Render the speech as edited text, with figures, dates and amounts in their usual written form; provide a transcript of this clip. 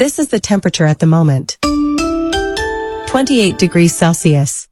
This is the temperature at the moment. 28 degrees Celsius.